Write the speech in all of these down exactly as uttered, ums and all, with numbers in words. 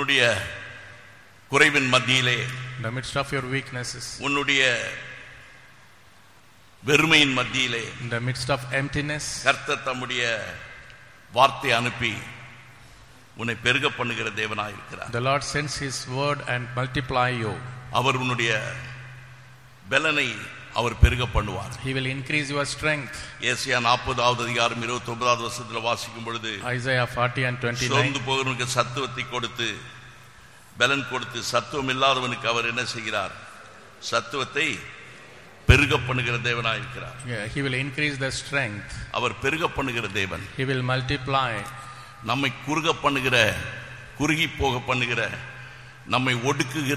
உன்னுடைய குறைவின் மத்தியிலே, in the midst of your weaknesses, உன்னுடைய வெறுமையின் மத்தியிலே, in the midst of emptiness, கர்த்தர் தம்முடைய வார்த்தை அனுப்பி உன்னை பெருக பண்ணுகிற தேவனாய் இருக்கிறார். the Lord sends his word and multiply you. அவர் உன்னுடைய பலனை அவர் பெருக பண்ணுவார். He will increase your strength. ஏசாயா நாற்பதாவது அதிகாரம் இருபத்தி ஒன்பதாவது வசனத்தில் வாசிக்கும் பொழுது, Isaiah forty and twenty-nine, சோர்ந்து போகிறவனுக்கு சத்துவத்தை கொடுத்து பலன் கொடுத்து சத்துவம் இல்லாதவனுக்கு அவர் என்ன செய்கிறார்? சத்துவத்தை பெருக பண்ணுகிற தேவனாய் இருக்கிறார். yeah, he will increase the strength. அவர் பெருக பண்ணுகிற தேவன். He will multiply. நம்மை குறுக பண்ணுகிற, குறுகி போக பண்ணுகிற, நம்மை ஒடுக்குகிற,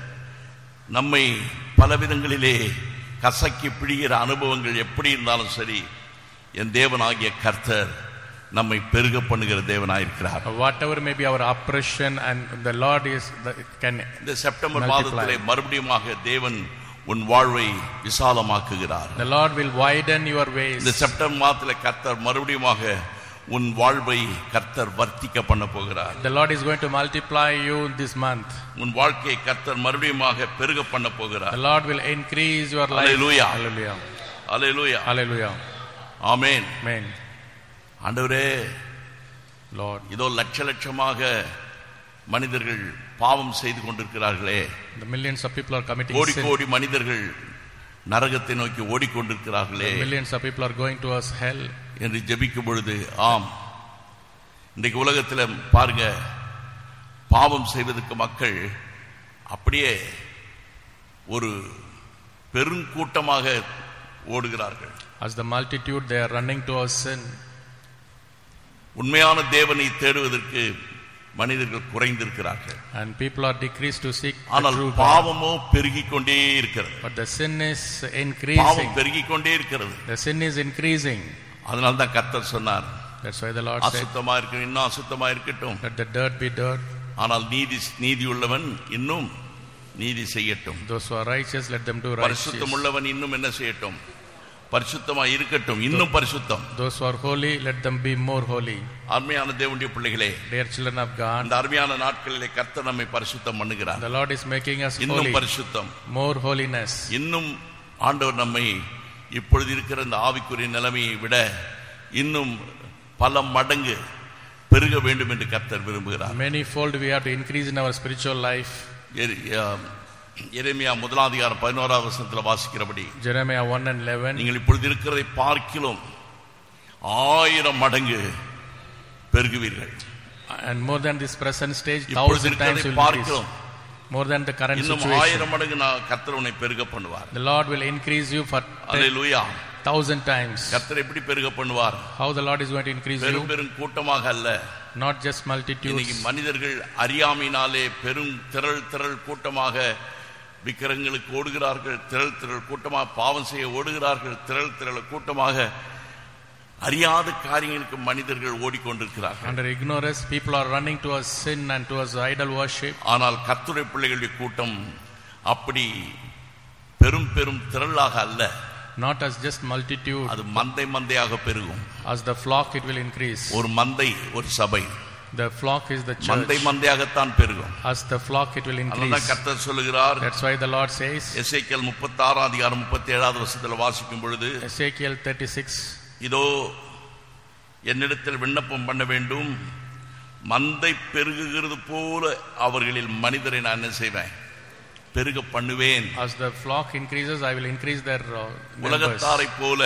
நம்மை பலவிதங்களிலே கசக்கி பிடிக்கிற அனுபவங்கள் எப்படி இருந்தாலும் சரி, என் தேவனாகிய கர்த்தர் நம்மை பெருக பண்ணுகிற தேவனாயிருக்கிறார். Whatever may be our oppression, and the Lord is the, can இந்த செப்டம்பர் மாதத்திலே மறுபடியுமாக தேவன் உன் வாழ்வை விசாலமாக்குகிறார். The Lord will widen your ways. இந்த செப்டம்பர் மாதத்திலே கர்த்தர் மறுபடியுமாக உன் வாழ்வை கர்த்தர் வர்த்திக்க பண்ண போகிறார். The Lord is going to multiply you this month. உன் வாழ்க்கையை கர்த்தர் மறுபடியுமாக பெருக பண்ண போகிறார். The Lord will increase your life. Hallelujah. Hallelujah. Hallelujah. Hallelujah. Amen. Amen. ஆண்டவரே, Lord, இதோ லட்ச லட்சமாக மனிதர்கள் பாவம் செய்து கொண்டிருக்கிறார்களே, the millions of people are committing கோடி sin. கோடி மனிதர்கள் நரகத்தை நோக்கி ஓடிக்கொண்டிருக்கிறார்களே The millions of people are going towards hell. என்று ஜெபிக்கும் பொழுது, ஆம், இன்றைக்கு உலகத்தில் பாருங்க, பாவம் செய்வதற்கு மக்கள் அப்படியே ஒரு பெருங்கூட்டமாக ஓடுகிறார்கள். As the multitude, they are running towards sin. உண்மையான தேவனை தேடுவதற்கு மனிதர்கள் குறைந்திருக்கிறார்கள். And people are decreased to seek the ஆனால் true God. பாவமோ பெருகிக் கொண்டே இருக்கிறது. But the sin is increasing. பாவம் பெருகிக் கொண்டே இருக்கிறது. The sin is increasing. அதனால தான் கர்த்தர் சொன்னார், That's why the Lord said, அசுத்தமா இருக்கட்டும், இன்னும் அசுத்தமா இருக்கட்டும், let the dirt be dirt. ஆனால் நீதி நீதி உள்ளவன் இன்னும் நீதி செய்யட்டும். Those who are righteous, let them do righteous. பரிசுத்தம் உள்ளவன் இன்னும் என்ன செய்யட்டும்? பரிசுத்தமா இருக்கட்டும், இன்னும் பரிசுத்தம். Those who are holy, let them be more holy. அருமையான தேவனுடைய பிள்ளைகளே, Dear children of God, இந்த அருமையான நாட்களிலே கர்த்தர் நம்மை பரிசுத்தம் பண்ணுகிறார். the Lord is making us இன்னும் holy. பரிசுத்தம், More holiness. இன்னும் ஆண்டவர் நம்மை இப்பொழுது இருக்கிற இந்த ஆவிக்குரிய நிலைமையை விட இன்னும் பல மடங்கு பெருக வேண்டும் என்று கர்த்தர் விரும்புகிறார். Many fold we have to increase in our spiritual life. எரேமியா முதலாம் அதிகாரம் பதினோராவது வசனத்தில் வாசிக்கிறபடி, Jeremiah one and eleven, நீங்கள் இப்பொழுது இருக்கிறதை பார்க்கிலும் ஆயிரம் மடங்கு பெருகுவீர்கள். and more than this present stage, இப்பொழுது thousand times இருக்கிறதை will increase. பார்க்கிறோம், More than the current இன்னும் situation. ஆயிரம் மடங்கு நான் கர்த்தர் உன்னை பெருக பண்ணுவார். The Lord will increase you for hallelujah. thousand times. கர்த்தர் எப்படி பெருக பண்ணுவார்? How the Lord is going to increase பெரும் you? பெரும் கூட்டமாக அல்ல. Not just multitudes. இன்னைக்கு மனிதர்கள் அறியாமையினாலே பெரும் திரள் திரள் கூட்டமாக விக்கிரங்களுக்கு ஓடுகிறார்கள், திரள் திரள் கூட்டமாக பாவம் செய்ய ஓடுகிறார்கள், திரள் திரள் கூட்டமாக அறியாத காரியங்களுக்கு மனிதர்கள் ஓடிக்கொண்டிருக்கிறார்கள். Under ignorance, people are running towards sin and towards idol worship. ஆனால் கர்த்தருடைய பிள்ளைகளுடைய கூட்டம் அப்படி பெரும் பெரும் திரளாக அல்ல. Not as just multitude. அது மந்தை மந்தையாக பெருகும். As the flock it will increase. ஒரு மந்தை, ஒரு சபை. The flock is the church. மந்தை மந்தையாகத்தான் பெருகும். As the flock it will increase. அதான் கர்த்தர் சொல்லுகிறார். That's why the Lord says, எசேக்கியேல் முப்பத்தாறாம் அதிகாரம் முப்பத்தேழாவது வசனத்தில் வாசிக்கும் பொழுது, Ezekiel thirty-six, இதோ என்னிடத்தில் விண்ணப்பம் பண்ண வேண்டும், மந்தை பெருகுகிறது போல அவர்களில் மனிதரை நான் என்ன செய்வேன்? பெருக பண்ணுவேன். As the flock increases, I will increase their uh, numbers. உலகத்தாரை போல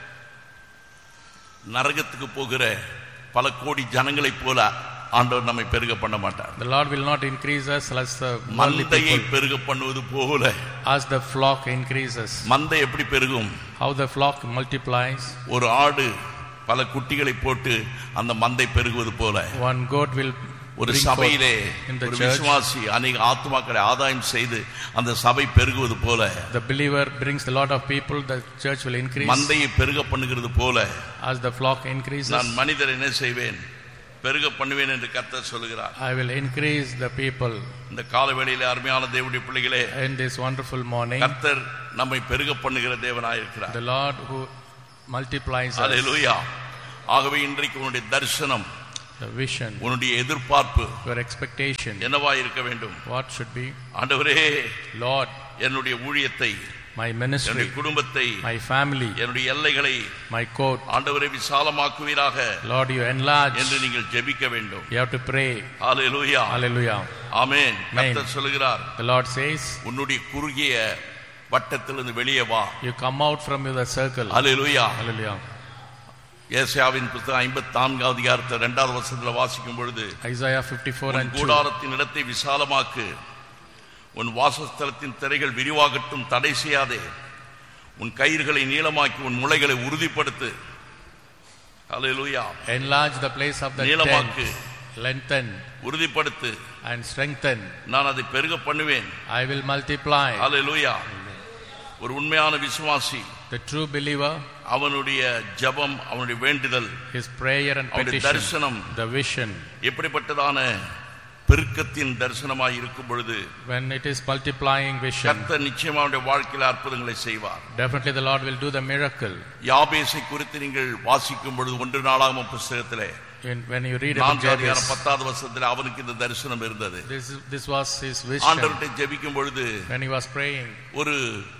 நரகத்துக்கு போகிற பல கோடி ஜனங்களை போல ஆண்டவர் நம்மை பெருக பண்ண மாட்டார். The Lord will not increase us as the worldly மந்தையை people. பெருக பண்ணுவது போல. As the flock increases. மந்தை எப்படி பெருகும்? How the flock multiplies. ஒரு ஆடு பல குட்டிகளை போட்டு அந்த மந்தை பெருகுவது போல One goat will ஒரு சபையிலே ஒரு விசுவாசி அநேக ஆத்துமாக்களை ஆதாயம் செய்து அந்த சபை பெருகுவது போல, the believer brings a lot of people, the church will increase. மந்தையை பெருக பண்ணுகிறது போல As the flock increases, நான் மனிதரை என்ன செய்வேன்? பெருக பண்ணுவேன் என்று கர்த்தர் சொல்கிறார். I will increase the people. இந்த காலவேளையிலே அருமையான தேவனுடைய பிள்ளைகளே, In this wonderful morning, கர்த்தர் நம்மை பெருக பண்ணுகிற தேவனாய் இருக்கிறார். the Lord who multiplies us. அல்லேலூயா. ஆகவே இன்றைக்கு உன்னுடைய தரிசனம் The vision. உன்னுடைய எதிர்பார்ப்பு, your expectation. என்னவா இருக்க வேண்டும்? What should be? ஆண்டவரே, Lord, என்னுடைய ஊழியத்தை, my ministry, என்னுடைய குடும்பத்தை, my family, என்னுடைய எல்லைகளை my court, ஆண்டவரே விசாலமாக்குவீராக Lord, you enlarge என்று நீங்கள் ஜெபிக்க வேண்டும். You have to pray. Hallelujah. Hallelujah. ஆமென். கர்த்தர் சொல்கிறார், The Lord says, உன்னுடைய குறுகிய வட்டத்திலிருந்து வெளியே வா. You come out from the circle. Hallelujah. Hallelujah. ஏசாயாவின் புத்தகம் ஐம்பத்தி நான்காவது அதிகாரத்தை இரண்டாவது வசனத்தில் வாசிக்கும் பொழுது, Isaiah fifty-four and two, கூடாரத்தின் இடத்தை விசாலமாக்கு, உன் வாசஸ்தலத்தின் திரைகள் விரிவாகட்டும், தடை செய்யாதே, உன் கயிறுகளை நீளமாக்கி உன் முளைகளை உறுதிப்படுத்து. ஹalleluya. Enlarge the place of the நீளமாக்கு, tent, lengthen உறுதிப்படுத்து, and strengthen. நான் அதை பெருக பண்ணுவேன். I will multiply. ஹalleluya. ஒரு உண்மையான விசுவாசி, The true believer, அவனுடைய ஜெபம், அவனுடைய வேண்டுதல், his prayer and அவனுடைய petition, தரிசனம் the vision, எப்படிப்பட்டதான பெருக்கத்தின் தரிசனமாய் இருக்கும் பொழுது, when it is multiplying vision, கர்த்தர் நிச்சயமாக அவனுடைய வாழ்க்கையில் அற்புதங்களை செய்வார். definitely the Lord will do the miracle. யாபேசை குறித்து நீங்கள் வாசிக்கும் பொழுது ஒன்று நாளாகமம் புத்தகத்திலே In, when you read about Jabez, பத்தாவது வருஷத்துல அவனுக்கு இந்த தரிசனம் இருந்தது. this, this was his vision. ஆண்டவர்கிட்ட ஜெபிக்கும் பொழுது When he was praying, ஒரு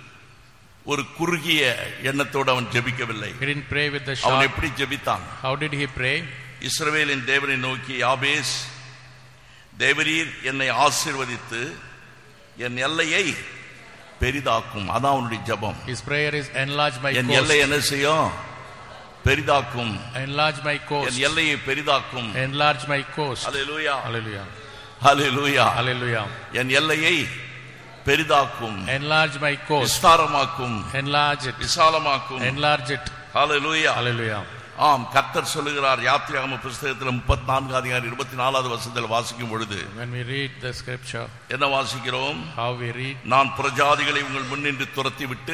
ஒரு குறுகிய எண்ணத்தோடு அவன் ஜெபிக்கவில்லை. he didn't pray with the அவன் short. எப்படி ஜெபித்தான்? How did he pray? இஸ்ரவேலின் தேவனை நோக்கி, யாபேஸ், தேவரீர் என்னை ஆசீர்வதித்து என் எல்லையை பெரிதாக்கும். அதான் அவனுடைய ஜெபம். His prayer is enlarge my என் எல்லை coast. என்ன செய்யும்? பெரிதாக்கும். Enlarge my coast. என் எல்லையை பெரிதாக்கும். Enlarge my coast. Hallelujah. Hallelujah. Hallelujah. Hallelujah. என் எல்லையை பெரிதாக்கும். Enlarge my coast. விஸ்தாரமாக்கும். Enlarge it. விசாலமாக்கும். Enlarge it. Hallelujah. Hallelujah. ஆம், கர்த்தர் சொல்லுகிறார். யாத்திராகம புத்தகத்தில் முப்பத்தி நான்கு அதிகாரம் இருபத்தி நாலாவது வசனத்தில் வாசிக்கும் பொழுது, When we read the scripture, என்ன வாசிக்கிறோம்? how we read, நான் பிரஜாதிகளை உங்கள் முன்னின்று துரத்தி விட்டு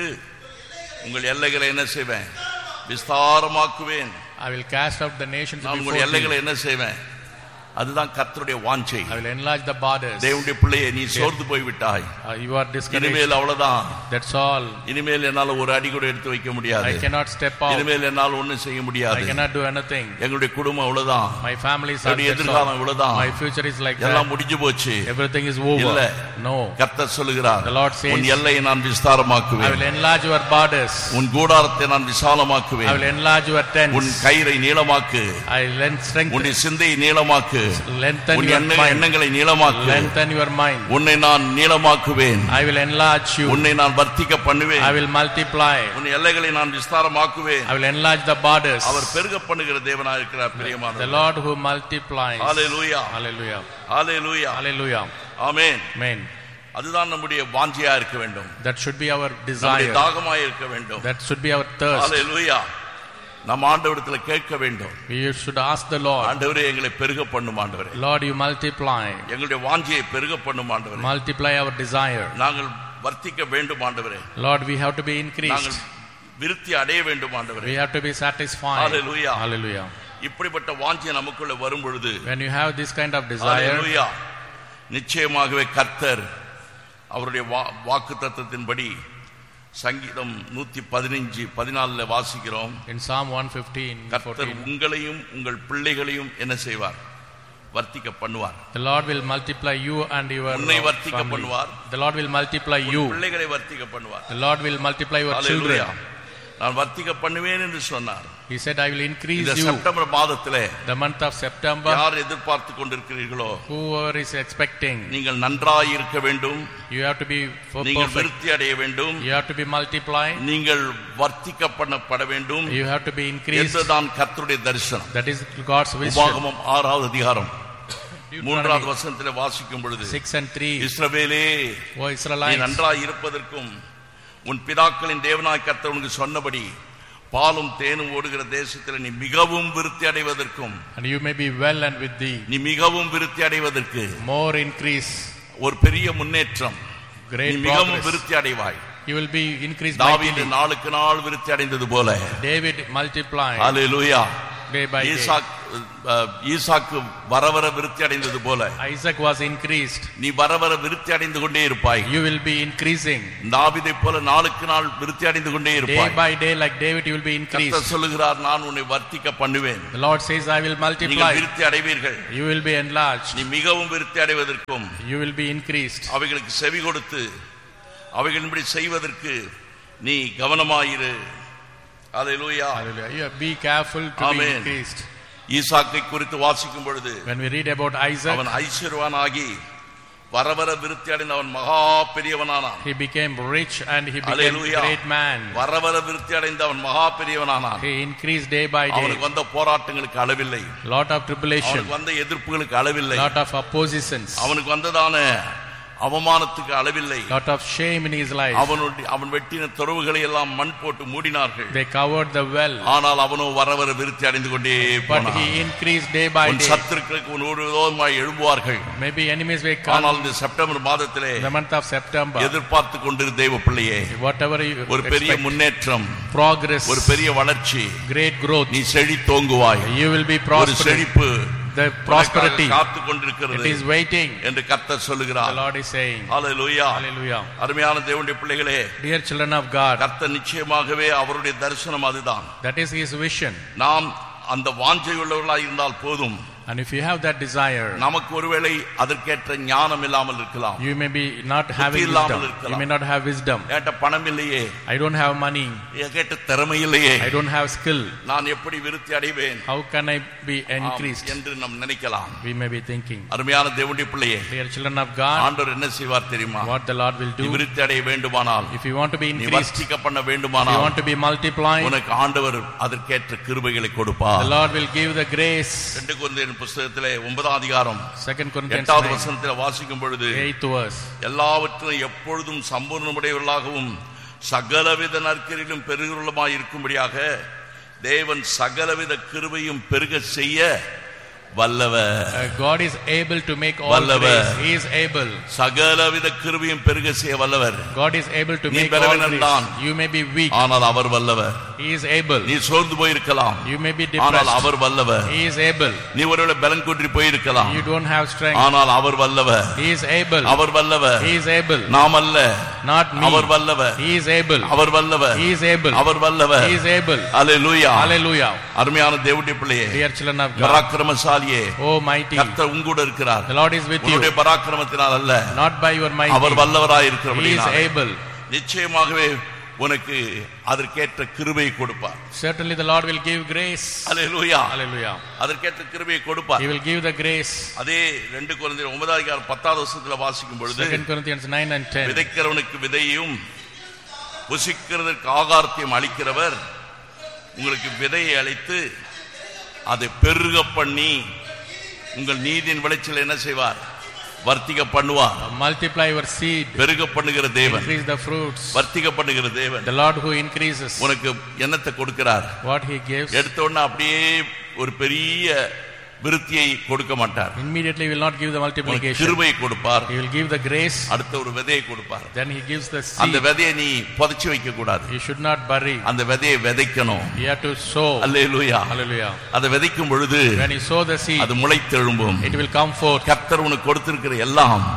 உங்கள் எல்லைகளை என்ன செய்வேன்? விஸ்தாரமாக்குவேன். I will cast out the nations நான் before உங்கள் எல்லைகளை thee. என்ன செய்வேன்? அதுதான் கர்த்தருடைய வாஞ்சை. I will enlarge the borders. தேவனுடைய பிள்ளையே, நீ சோர்ந்து போய் விட்டாய். Uh, you are discouraged. இனிமேல் அவ்வளவுதான். That's all. இனிமேல் என்னால ஒரு அடி கூட எடுத்து வைக்க முடியாது. I cannot step out. இனிமேல் என்னால் ஒன்றும் செய்ய முடியாது. I cannot do anything. எங்களுடைய குடும்பம் அவ்வளவுதான். My family is என்னுடைய எதிர்காலம் இவ்வளவுதான். My future is like எல்லாம் that. முடிஞ்சு போச்சு. Everything is over. இல்ல. No. கர்த்தர் சொல்லுகிறார், The Lord says, உன் எல்லையை நான் I விஸ்தாரமாக்குவேன். will enlarge your borders. உன் கூடாரத்தை நான் I விசாலமாக்குவேன். will enlarge your tents. உன் கயிறை நீளமாக்கு. I will strengthen. உன்னுடைய சிந்தையை நீளமாக்கு. Lengthen உன் your எண்ண- mind. எண்ணங்களை நீளமாக்கு. Lengthen your mind. உன்னை நான் நீளமாக்குவேன். I will enlarge you. உன்னை நான் வர்த்திக்க பண்ணுவேன். I will multiply. உன் எல்லைகளை நான் விஸ்தாரமாக்குவேன். I will enlarge the borders. அவர் பெருக பண்ணுகிற தேவனாய் இருக்கிறார். The பிரியமானவர்களே, Lord who multiplies. Hallelujah. Hallelujah. Hallelujah. Hallelujah. Amen. Amen. அதுதான் நம்முடைய வாஞ்சையா இருக்க வேண்டும். That should be our நம்முடைய desire. தாகமாய் இருக்க வேண்டும். That should be our thirst. ஹalleluya. நம்ம ஆண்டவரிடத்தில் கேட்க வேண்டும். We should ask the Lord, ஆண்டவரே, எங்களை பெருக பண்ணும் ஆண்டவரே. Lord, you multiply. எங்களுடைய வாஞ்சையை பெருக பண்ணும் ஆண்டவரே. Multiply our desire. நாங்கள் வர்த்திக்க வேண்டும் ஆண்டவரே. Lord, we have to be increased. நாங்கள் விருத்தி அடைய வேண்டும் ஆண்டவரே. We have to be satisfied. Hallelujah. Hallelujah. இப்படிப்பட்ட வாஞ்சை நமக்குள்ள வரும் பொழுது, When you have this kind of desire, ஹalleluya, நிச்சயமாகவே கர்த்தர் அவருடைய வாக்கு தத்தத்தின்படி சங்கீதம் நூத்தி பதினைஞ்சு பதினாலுல வாசிக்கிறோம். in Psalm one fifteen, கர்த்தர் fourteen, உங்களையும் உங்கள் பிள்ளைகளையும் என்ன செய்வார்? வர்த்திக்க பண்ணுவார். the Lord will multiply you and your உன்னை வர்த்திக்க family. பண்ணுவார். The Lord will multiply you. பிள்ளைகளை வர்த்திக்க பண்ணுவார். The Lord will multiply your hallelujah. children. நான் வர்த்திக்க பண்ணுவேன் என்று சொன்னார். He said, I will increase இந்த you. செப்டம்பர் மாதத்திலே The month of September, யார் எதிர்பார்த்து கொண்டிருக்கிறீர்களோ, whoever is expecting, நீங்கள் நன்றாய் இருக்க வேண்டும். you have to be நீங்கள் perfect. விருத்தி அடைய வேண்டும். You have to be multiplied. நீங்கள் வர்த்திக்க பண்ணப்பட வேண்டும். You have to be increased. இதுதான் கர்த்தருடைய தரிசனம். That is God's vision. உபாகமம் ஆறாவது அதிகாரம் மூன்றாவது Deuteronomy வசனத்திலே வாசிக்கும் பொழுது, six and three, இஸ்ரவேலே, O நீ Israelites, நன்றாய் இருப்பதற்கும் உன் பிதாக்களின் தேவனாய் கர்த்தர் உனக்கு சொன்னபடி பாலும் தேனும் ஓடுகிற தேசத்தில் நீ மிகவும் விருத்தி அடைவதற்கும், and you may be well and with thee, நீ மிகவும் விருத்தி அடைவதற்கு more increase, ஒரு பெரிய முன்னேற்றம், நீ great மிகவும் progress. விருத்தி அடைவாய். You will be increased தாவீது mightily. நாளுக்கு நாள் விருத்தி அடைந்தது போல, David multiplied hallelujah, day by day. Isaac ஈசாக்கு வர வர விருத்தி அடைந்தது போல Isaac was increased. நீ வர வர விருத்தி அடைந்து கொண்டே இருப்பாய். You will be increasing. தாவீதை போல நாளுக்கு நாள் விருத்தி அடைந்து கொண்டே Day இருப்பாய். by day, like David, you will be increased. கர்த்தர் சொல்லுகிறார், நான் உன்னை வர்த்திக்க பண்ணுவேன். The Lord says, I will multiply. நீங்கள் விருத்தி அடைவீர்கள். You will be enlarged. நீ மிகவும் விருத்தி அடைவதற்கும் You will be increased. அவைகளுக்கு செவி கொடுத்து அவைகளின்படி செய்வதற்கு நீ கவனமாயிரு. அல்லேலூயா. Hallelujah. You be careful to Amen. be increased. ஈசாக்கை குறித்து வாசிக்கும் பொழுது When we read about Isaac, அவன் ஐஸ்வர்யவானாகி வர வர விருத்தி அடைந்த அவன் மகா பெரியவனானான். he became rich and he became Hallelujah. a great man. வர வர விருத்தி அடைந்த அவன் மகா பெரியவனானான். He increased day by day. அவனுக்கு வந்த போராட்டங்களுக்கு அளவில்லை. Lot of tribulation. அவனுக்கு வந்த எதிர்ப்புகளுக்கு அளவில்லை. Lot of oppositions. அவனுக்கு வந்ததான அவமானத்துக்கு அளவில்லை. Lot of shame in his life. அவனுடைய அவன் வெட்டின துறவுகளை எல்லாம் மண் போட்டு மூடினார்கள். They covered the well. ஆனால் அவனோ வர வர விருத்தி அடைந்து கொண்டே But போனான். he increased day by உன் day. சத்துருக்களுக்கு உன் ஒரு விரோதமாய் எழும்புவார்கள். Maybe enemies will come. ஆனால் இந்த செப்டம்பர் மாதத்திலே The month of September. எதிர்பார்த்து கொண்டிரு தேவ பிள்ளையே, Whatever you ஒரு பெரிய expect, முன்னேற்றம், progress, ஒரு பெரிய வளர்ச்சி, great growth. நீ செழித்தோங்குவாய். You will be ஒரு prospering. செழிப்பு The prosperity. காத்து It கொண்டிருக்கிறது is waiting. என்று கர்த்தர் The சொல்லுகிறார். Lord is saying. Hallelujah. Hallelujah. அருமையான தேவனுடைய பிள்ளைகளே, Dear children of God, கர்த்தர் நிச்சயமாகவே அவருடைய தரிசனம் அதுதான். that is his vision. நாம் அந்த வாஞ்சை உள்ளவர்களாய் இருந்தால் போதும். And if you have that desire, நமக்கு ஒருவேளை அதற்கேற்ற ஞானம் இல்லாமல் இருக்கலாம். you may be not having இல்லாமல் wisdom. இருக்கலாம். You may not have wisdom. என்கிட்ட பணம் இல்லையே, I don't have money. என்கிட்ட திறமை இல்லையே, I don't have skill. நான் எப்படி விருத்தி அடைவேன் How can I be increased? என்று நாம் நினைக்கலாம். We may be thinking. அருமையான தேவனுடைய பிள்ளையே, Dear children of God, ஆண்டவர் என்ன செய்வார் தெரியுமா? what the Lord will நீ do, விருத்தி அடைய வேண்டுமானால், if you want to be நீ increased, வர்த்திக்க பண்ண if you வேண்டுமானால், want to be multiplied, உனக்கு ஆண்டவர் அதற்கேற்ற கிருபைகளை the கொடுப்பார். Lord will give the grace. ரெண்டு கொரிந்தியர் புத்தகத்திலே ஒன்பதாம் அதிகாரம் Second Corinthians எட்டாவது nine, வசனத்தில் வாசிக்கும் பொழுது, eighth verse. எல்லாவற்றிலும் எப்பொழுதும் சம்பூர்ணமுடையவர்களாகவும் சகலவித நற்கிரிலும் பெருகிறவர்களுமாய் இருக்கும்படியாக தேவன் சகலவித கிருபையும் பெருக செய்ய வல்லவர். Uh, God is able to make all வல்லவர். grace. He is able. சகலவித கிருபையும் பெருக செய்ய வல்லவர். God is able to நீ make all பலவீனன் தான். grace. You may be weak. ஆனால் அவர் வல்லவர். He is able. நீ சோர்ந்து போயிருக்கலாம், You may be ஆனால் depressed. அவர் வல்லவர். He is able. நீ ஒருவேளை பலன் குன்றி போயிருக்கலாம், You don't have strength. ஆனால் அவர் வல்லவர். He is able. அவர் வல்லவர். He is able. நாம் அல்ல, Not me. அவர் வல்லவர். He is able. அவர் வல்லவர். He is able. அவர் வல்லவர். He is able. Hallelujah. Hallelujah. அருமையான தேவனுடைய பிள்ளையே, Dear children of God, பராக்கிரமசாலியே, oh mighty, கர்த்தர் உங்கூட இருக்கிறார். the Lord is with you. உன்னுடைய பராக்கிரமத்தினால் அல்ல, Not by your might. அவர் வல்லவராய் He is இருக்கிறபடியால் able. நிச்சயமாகவே உனக்கு அதற்கேற்ற கிருபையை கொடுப்பார். Certainly the Lord will give grace. Hallelujah. Hallelujah. அதற்கேற்ற கிருபையை கொடுப்பார். He will give the grace. அதே ரெண்டு கொரிந்தியர் ஒன்பதாம் அதிகாரம் பத்தாவது வசனத்தில் வாசிக்கும் பொழுது, Second Corinthians nine and ten. விதைக்கிறவனுக்கு விதையும் புசிக்கிறதற்கு ஆகாரத்தையும் அளிக்கிறவர் உங்களுக்கு விதையை அளித்து அதை பெருக பண்ணி உங்கள் நீதியின் விளைச்சல் என்ன செய்வார்? வர்த்திக பண்ணுவார். Multiply your seed. பெருக பண்ணுகிற தேவன், Increase the fruits. வர்த்திக பண்ணுகிற தேவன் The Lord who increases. உனக்கு என்னத்தை கொடுக்கிறார்? What he gives. எடுத்த உடனே அப்படியே ஒரு பெரிய விருத்தியை கொடுக்க மாட்டார். Immediately will not give the multiplication. கிருபையை கொடுப்பார். He will give the grace. அடுத்த ஒரு விதையை கொடுப்பார். Then he gives the அந்த seed. விதையை நீ புதைச்சு வைக்க கூடாது. You should not bury. அந்த விதையை விதைக்கணும். You have to sow. Hallelujah. Hallelujah. அதை விதைக்கும் பொழுது When you sow the seed, அது முளைத்தெழும்பும். it will come forth. கர்த்தர் உனக்கு கொடுத்திருக்கிற எல்லாம்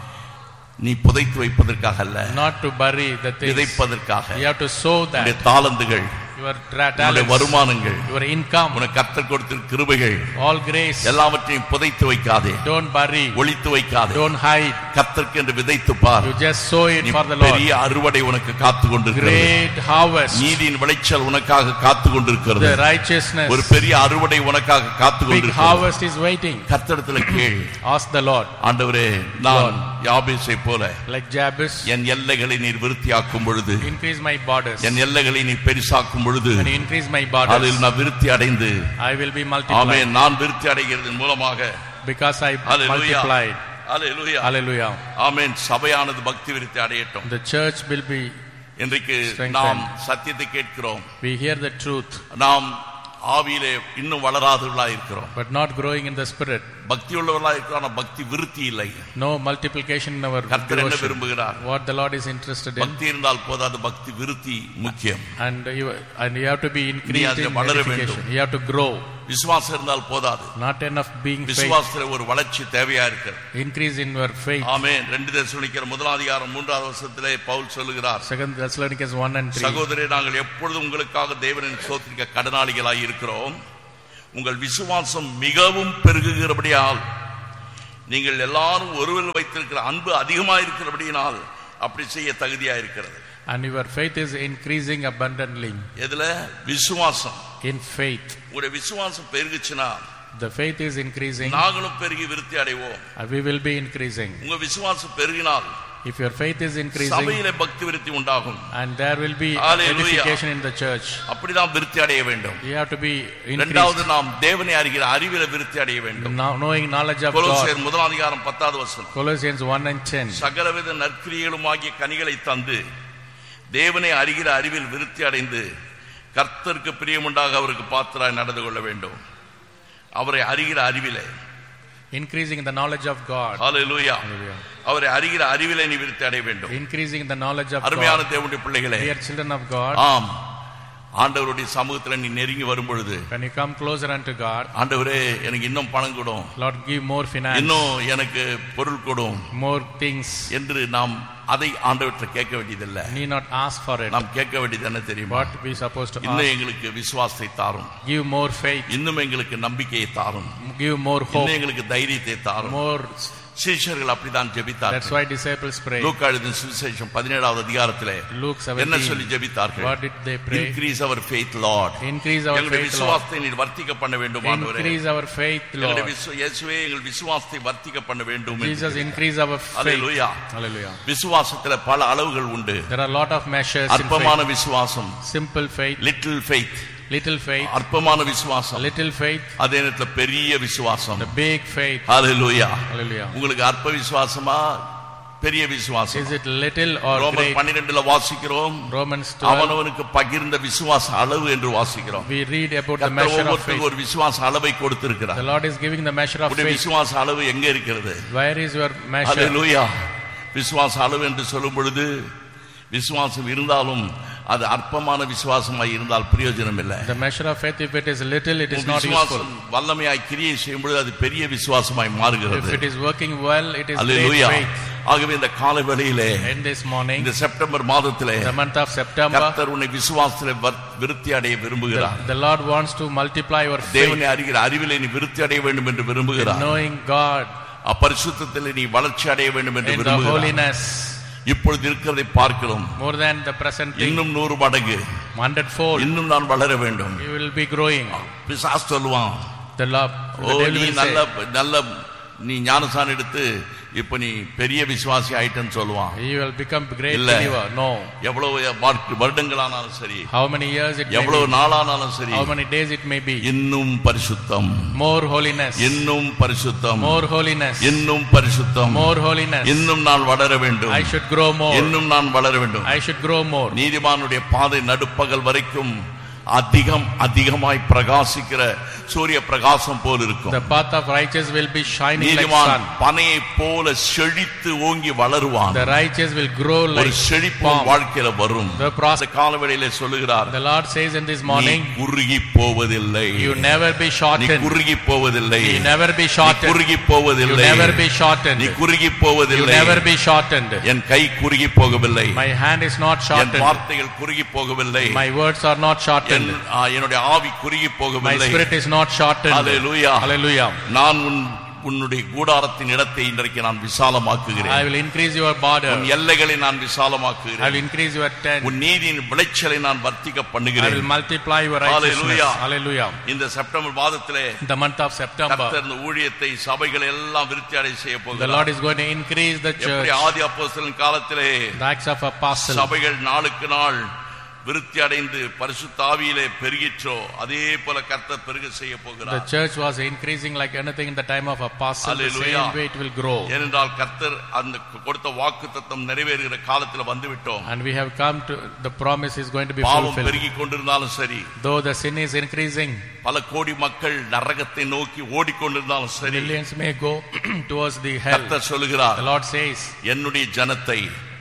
நீ புதைத்து வைப்பதற்காக அல்ல, Not to bury the things. விதைப்பதற்காக. You have to sow உன்னுடைய that. தாளந்துகள், Your tra- உன்னுடைய talents, வருமானங்கள், your income, உனக்கு கர்த்தர் கொடுத்திருக்கிற கிருபைகள் all grace. எல்லாவற்றையும் புதைத்து வைக்காதே, Don't bury. ஒளித்து வைக்காதே. Don't hide. கர்த்தருக்கு என்று விதைத்து பார். You just sow it நீ for the Lord. பெரிய அறுவடை உனக்கு காத்து கொண்டிருக்கிறது. Great harvest. நீதியின் விளைச்சல் உனக்காக காத்து கொண்டிருக்கிறது. The righteousness. ஒரு பெரிய அறுவடை உனக்காக காத்து Big கொண்டிருக்கிறது. harvest is waiting. கர்த்தரிடத்தில் கேள். Ask the Lord. ஆண்டவரே, நான் யாபேசை போல Like Jabez, என் எல்லைகளை நீர் விருத்தியாக்கும் பொழுது, increase my borders. என் எல்லைகளை நீ பெரிசாக்கும் பொழுது, When you increase my அதில் borders, நான் விருத்தி அடைந்து, I will be amen, multiplied. நான் விருத்தி அடைகிறதன் மூலமாக, Because I Hallelujah. multiplied. Hallelujah, Hallelujah. ஆமென், சபையானது பக்தி விருத்தி அடையட்டும். The church will be, இன்றைக்கு Strengthen. நாம் சத்தியத்தை கேட்கிறோம், we hear the truth, நாம் ஆவியிலே இன்னும் வளராதவர்களாக இருக்கிறோம். but not growing in the spirit. பக்தி உள்ளவர்களாக இருக்கிறோம், ஆனால் பக்தி விருத்தி இல்லை. No multiplication in our கர்த்தர் என்ன devotion. விரும்புகிறார்? What the Lord is interested in. பக்தி இருந்தால் போதாது, பக்தி விருத்தி முக்கியம். And you, and you have to be நீ increased அதில் in வளர edification. வேண்டும். You have to grow. விசுவாசம் இருந்தால் போதாது. Not enough being faith. விசுவாசத்துல ஒரு வளர்ச்சி தேவையா இருக்கு. Increase in your faith. ஆமென். ரெண்டு தெசலோனிக்கர் முதலாம் அதிகாரம் மூன்றாவது வசனத்திலே பவுல் சொல்லுகிறார். Second Thessalonians one and three. சகோதரரே, நாங்கள் எப்பொழுதும் உங்களுக்காக தேவனின் ஸ்தோத்திரிக்க கடனாளிகளாய் இருக்கிறோம். உங்கள் விசுவாசம் மிகவும் பெருகுகிறபடியால், நீங்கள் எல்லாரும் ஒருவர் வைத்திருக்கிற அன்பு அதிகமாக இருக்கிறபடியால் அப்படி செய்ய தகுதியா இருக்கிறது. And your faith is increasing abundantly. எதுல? விசுவாசம். In faith. உங்களுடைய விசுவாசம் பெருகுச்சுனா the faith is increasing. நாங்களும் பெருகி விருத்தி அடைவோம். We will be increasing. உங்க விசுவாசம் பெருகினால், if your faith is increasing, சபையிலே பக்தி விருத்தி உண்டாகும். and there will be edification in the church. அப்படிதான் விருத்தி அடைய வேண்டும். You have to be increased. இரண்டாவது, நாம் தேவனை அறிகிற அறிவிலே விருத்தி அடைய வேண்டும். Knowing knowledge of God. கொலோசியர் முதலாம் அதிகாரம் பத்தாவது வசனம். Colossians one and ten. சகலவித நற்கிரியைகளுமாகிய கனிகளை தந்து தேவனை அறிகிற அறிவில் விருத்தி அடைந்து கர்த்தருக்கு பிரியமுண்டாக அவருக்கு பாத்திராய் நடந்து கொள்ள வேண்டும். அவரை அறிகிற அறிவிலே, increasing in the knowledge of God. Hallelujah. அவரை அறிகிற அறிவிலே நீ விருத்தி அடைய வேண்டும். Increasing in the knowledge of God. அருமையான தேவனுடைய பிள்ளைகளே, dear children of God, ஆம், ஆண்டவருடைய சமூகத்துல நீ நெருங்கி வரும் பொழுது, when you come closer unto God, ஆண்டவரே எனக்கு இன்னும் பணம் கொடும், Lord give more finance, இன்னும் எனக்கு பொருள் கொடும், more things என்று நாம் அதை ஆண்டவர்கிட்ட கேட்க வேண்டியதில்லை. need not ask for it. நாம் கேட்க வேண்டியது என்ன தெரியுமா? What we supposed to இன்னும் ask? எங்களுக்கு விசுவாசத்தை தாரும், give more faith, இன்னும் எங்களுக்கு நம்பிக்கையை தாரும், give more hope, இன்னும் எங்களுக்கு தைரியத்தை தாரும். more. சீஷர்கள் அப்படிதான் ஜெபித்தார்கள். That's why disciples pray. லூக்கா எழுதின சுவிசேஷம் பதினேழாவது அதிகாரத்திலே Luke seventeen. என்ன சொல்லி ஜெபித்தார்கள்? What did they pray? Increase our faith, Lord. Increase our எங்களுடைய faith, Lord. விசுவாசத்தை நீர் வர்த்திக்க பண்ண வேண்டும் ஆண்டவரே. Increase our faith, Lord. எங்களுடைய விசு- இயேசுவே எங்கள் விசுவாசத்தை வர்த்திக்க பண்ண வேண்டும் என்று. Jesus, increase our faith. Hallelujah. Hallelujah. விசுவாசத்துல பல அளவுகள் உண்டு. There are a lot of measures in அற்பமான faith. விசுவாசம், Simple faith, little faith, little faith, அற்பமான விசுவாசம், little faith, அதே நேரத்துல பெரிய விசுவாசம். the big faith. Hallelujah. Hallelujah. உங்களுக்கு அற்ப விசுவாசமா பெரிய விசுவாசம்? Is it little or ரோமர் great? பன்னிரண்டுல வாசிக்கிறோம், Romans twelve. அவனவனுக்கு பகிர்ந்த விசுவாச அளவு என்று வாசிக்கிறோம். We read about the கர்த்தர் measure of ஒவ்வொருத்தருக்கும் faith. ஒரு விசுவாச அளவை கொடுத்திருக்கிறார். The Lord is giving the measure of உங்களுடைய faith. விசுவாச அளவு எங்க இருக்கிறது? Where is your measure? ஹalleluya. விசுவாச அளவு என்று சொல்லும் பொழுது, விசுவாசம் இருந்தாலும் அது அற்பமான விசுவாசமாய் இருந்தால் பிரயோஜனம் இல்லை. The measure of faith, if it is little, it is not useful. விசுவாசம் வல்லமையாய் கிரியை செய்யும் பொழுது அது பெரிய விசுவாசமாய் மாறுகிறது. If it is working well, it is great hallelujah. faith. ஆகவே இந்த காலை வேளையிலே, In this morning, இந்த செப்டம்பர் மாதத்திலே, the month of September, கர்த்தர் உன்னை விசுவாசத்திலே விருத்தி அடைய விரும்புகிறார். the, the Lord wants to multiply your faith. தேவனை அறிகிற அறிவிலே நீ விருத்தி அடைய வேண்டும் என்று விரும்புகிறார். Knowing God, அப்பரிசுத்தத்திலே நீ வளர்ச்சி அடைய வேண்டும் என்று in the விரும்புகிறார். holiness, இப்பொழுது இருக்கிறதை பார்க்கிறோம், more than the present thing, இன்னும் நூறு மடங்கு, hundredfold, இன்னும் நான் வளர வேண்டும். you will be growing. பிசாசு சொல்லுவான், The love, O the devil நீ will நல்ல say, நல்ல நீ ஞானசான் எடுத்து இப்ப நீ பெரிய விசுவாசி ஆயிட்டன்னு சொல்லுவான். you will become great இல்ல. believer. No. எவ்வளவு வார்த்தை- வருடங்களானாலும் சரி, How many years it may எவ்வளவு be, நாளானாலும் சரி, how many days it may be, இன்னும் பரிசுத்தம், more holiness, இன்னும் பரிசுத்தம், more holiness, இன்னும் பரிசுத்தம், more holiness. இன்னும் நான் வளர வேண்டும், I should grow more. இன்னும் நான் வளர வேண்டும். I should grow more. நீதிமானுடைய பாதை நடுப்பகல் வரைக்கும் அதிகம் அதிகமாய் பிரகாசிக்கிற சூரிய பிரகாசம் போல் இருக்கும். The path of righteous will be shining like நீதிமான் sun. பனையை போல செழித்து ஓங்கி வளருவான். The righteous will grow ஒரு like செழிப்பு palm. வாழ்க்கையில வரும். The process. காலவெளியிலே சொல்லுகிறார், The Lord says in this நீ morning, குறுகி போவதில்லை, you never be நீ shortened. குறுகி போவதில்லை, You never be நீ shortened. குறுகி You போவதில்லை, never be shortened. நீ குறுகி You போவதில்லை. never be shortened. என் கை குறுகி போகவில்லை, My hand is not N shortened. வார்த்தைகள் குறுகி போகவில்லை, My words are not N shortened. ஆ, என்னுடைய ஆவி குறுகி My போகவில்லை. spirit is not shortened. Hallelujah. Hallelujah. நான் உன் உன்னுடைய கூடாரத்தின் இடத்தை இன்றைக்கு நான் I விசாலமாக்குகிறேன். will increase your border. உன் எல்லைகளை நான் I will விசாலமாக்குகிறேன். increase your tent. உன் நீதியின் விளைச்சலை நான் வர்த்திக்க I பண்ணுகிறேன். will multiply your righteousness. Hallelujah. Hallelujah. இந்த செப்டம்பர் மாதத்திலே In the month of September, கர்த்தர் இந்த ஊழியத்தை சபைகளை எல்லாம் விருத்தி அடைய செய்ய the போகிறார். Lord is going to increase the எப்படி church. ஆதி அப்போஸ்தலன் காலத்திலே The Acts of Apostles. சபைகள் நாளுக்கு நாள் விருத்தி அடைந்து பரிசுத்த ஆவியிலே பெருகிற்றோ அதே போல கர்த்தர் பெருக செய்ய The போகிறார். church was increasing like anything in the time of apostles. The Hallelujah. same way it will grow. ஏனென்றால் கர்த்தர் அந்த கொடுத்த வாக்குத்தத்தம் நிறைவேறுகிற காலத்தில் வந்து விட்டோம். And we have come to, the promise is going to be பாவம் fulfilled. பெருகி கொண்டிருந்தாலும் சரி, Though the sin is increasing, பல கோடி மக்கள் நரகத்தை நோக்கி ஓடிக்கொண்டிருந்தாலும் சரி, millions may go towards the hell. கர்த்தர் சொல்லுகிறார், The Lord says, என்னுடைய ஜனத்தை